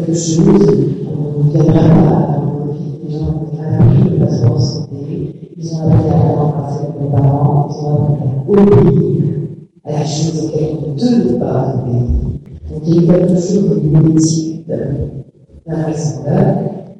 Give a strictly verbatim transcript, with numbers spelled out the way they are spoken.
quelque chose, on viendra là, les gens ont appris le passeport santé, ils ont appris à l'embrasser avec nos parents, ils ont appris à obéir à la chose auquel on ne peut pas obéir. Donc il y a quelque chose au niveau d'éthique d'un raisonnable